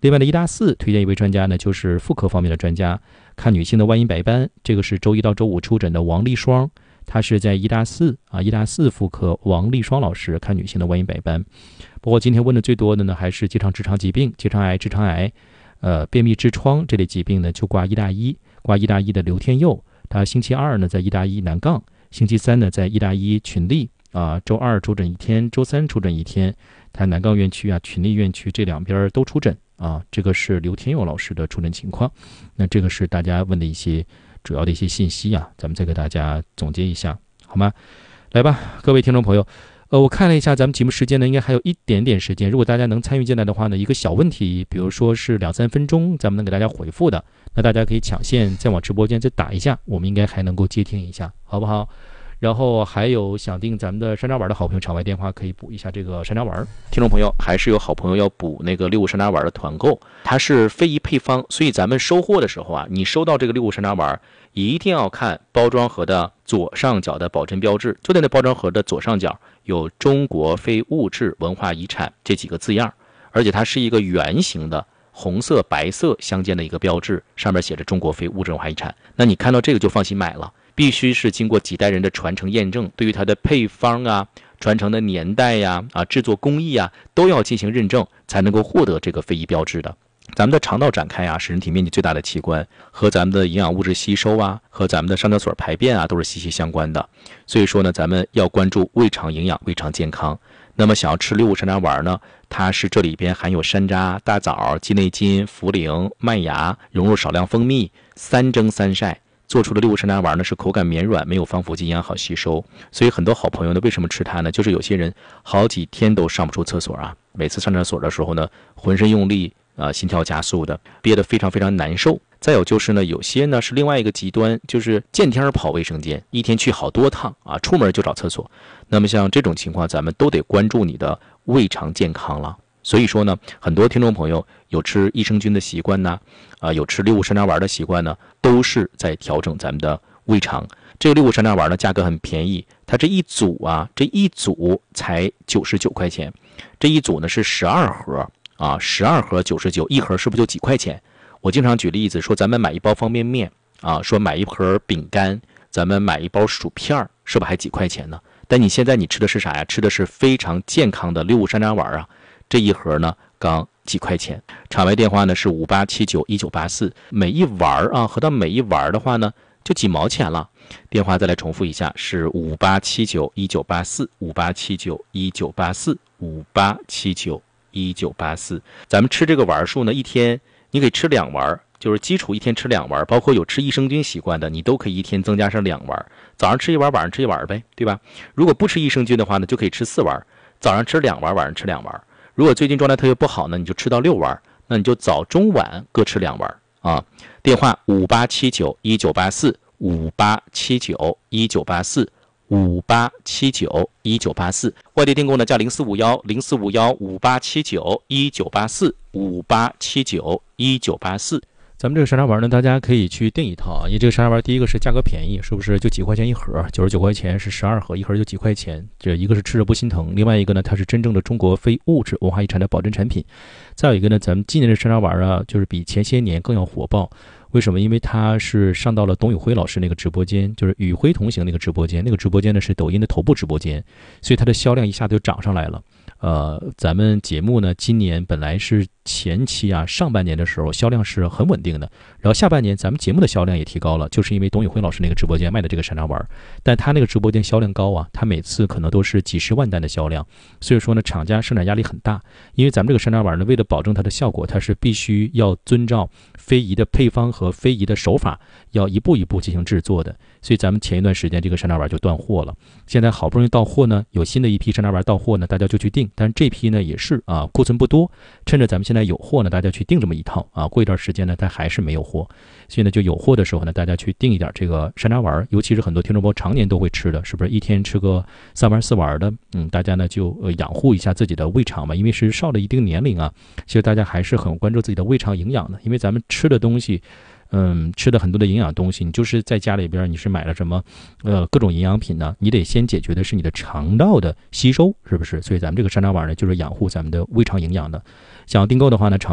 另外呢，1大4推荐一位专家呢，就是妇科方面的专家，看女性的外阴白斑，这个是周一到周五出诊的王丽霜，她是在1大4妇科王丽霜老师看女性的外阴白斑。不过今天问的最多的呢，还是结肠直肠疾病、结肠癌、直肠癌、便秘痔疮这类疾病呢，就挂1大1，挂1大1的刘天佑，他星期二呢在1大1南杠，星期三呢在1大1群力周二出诊1天，周三出诊1天，他南杠院区群力院区这两边都出诊这个是刘天佑老师的出诊情况。那这个是大家问的一些主要的一些信息咱们再给大家总结一下，好吗？来吧，各位听众朋友，我看了一下咱们节目时间呢，应该还有一点点时间。如果大家能参与进来的话呢，一个小问题，比如说是2-3分钟，咱们能给大家回复的，那大家可以抢线再往直播间再打一下，我们应该还能够接听一下，好不好？然后还有想订咱们的山楂丸的好朋友，场外电话可以补一下这个山楂丸。听众朋友，还是有好朋友要补那个65山楂丸的团购，它是非遗配方，所以咱们收货的时候你收到这个65山楂丸，一定要看包装盒的左上角的保真标志，就在那包装盒的左上角有中国非物质文化遗产这几个字样，而且它是一个圆形的红色白色相间的一个标志，上面写着中国非物质文化遗产。那你看到这个就放心买了，必须是经过几代人的传承验证，对于它的配方传承的年代制作工艺都要进行认证，才能够获得这个非遗标志的。咱们的肠道展开是人体面积最大的器官，和咱们的营养物质吸收和咱们的上厕所排便都是息息相关的。所以说呢，咱们要关注胃肠营养、胃肠健康。那么想要吃65山楂丸呢，它是这里边含有山楂、大枣、鸡内金、茯苓、麦芽，融入少量蜂蜜，3蒸3晒做出的65山楂丸呢，是口感绵软，没有防腐剂，营养好吸收。所以很多好朋友呢，为什么吃它呢？就是有些人好几天都上不出厕所每次上厕所的时候呢，浑身用力心跳加速的，憋得非常非常难受。再有就是呢，有些呢是另外一个极端，就是见天跑卫生间，一天去好多趟出门就找厕所。那么像这种情况，咱们都得关注你的胃肠健康了。所以说呢，很多听众朋友有吃益生菌的习惯有吃65山楂丸的习惯呢，都是在调整咱们的胃肠。这个65山楂丸呢，价格很便宜，它这一组才99块钱，这一组呢是12盒12盒99，一盒是不是就几块钱？我经常举例子说，咱们买一包方便面说买一盒饼干，咱们买一包薯片，是不是还几块钱呢？但你现在你吃的是啥呀？吃的是非常健康的65山楂丸这一盒呢刚几块钱。场外电话呢是58791984，每一丸合到每一丸的话呢就几毛钱了。电话再来重复一下，是58791984 58791984 58791984。咱们吃这个丸数呢，一天你可以吃2丸，就是基础一天吃2丸，包括有吃益生菌习惯的，你都可以一天增加上2丸，早上吃1丸，晚上吃1丸呗，对吧？如果不吃益生菌的话呢，就可以吃4丸，早上吃2丸，晚上吃2丸。如果最近状态特别不好呢，你就吃到6丸，那你就早中晚各吃2丸电话58791984 58791984 58791984，外地订购呢加045158791984 58791984。咱们这个山楂丸呢，大家可以去订一套因为这个山楂丸第一个是价格便宜，是不是就几块钱一盒，99块钱是12盒，一盒就几块钱，这一个是吃着不心疼，另外一个呢，它是真正的中国非物质文化遗产的保真产品。再有一个呢，咱们今年的山楂丸就是比前些年更要火爆。为什么？因为它是上到了董宇辉老师那个直播间，就是与辉同行那个直播间，那个直播间呢是抖音的头部直播间，所以它的销量一下子就涨上来了。咱们节目呢，今年本来是前期上半年的时候销量是很稳定的，然后下半年咱们节目的销量也提高了，就是因为董宇辉老师那个直播间卖的这个山楂丸，但他那个直播间销量高他每次可能都是几十万单的销量，所以说呢，厂家生产压力很大，因为咱们这个山楂丸呢，为了保证它的效果，它是必须要遵照非遗的配方和非遗的手法，要一步一步进行制作的，所以咱们前一段时间这个山楂丸就断货了，现在好不容易到货呢，有新的一批山楂丸到货呢，大家就去订，但是这批呢也是库存不多，趁着咱们现在有货呢，大家去订这么一套过一段时间呢，它还是没有货，所以呢就有货的时候呢，大家去订一点这个山楂丸，尤其是很多听众朋友常年都会吃的，是不是一天吃个3丸4丸的？大家呢就养护一下自己的胃肠嘛，因为是上了一定年龄其实大家还是很关注自己的胃肠营养的，因为咱们吃的东西。吃的很多的营养东西，你就是在家里边你是买了什么各种营养品呢，你得先解决的是你的肠道的吸收，是不是？所以咱们这个山楂丸呢，就是养护咱们的胃肠营养的。想要订购的话呢，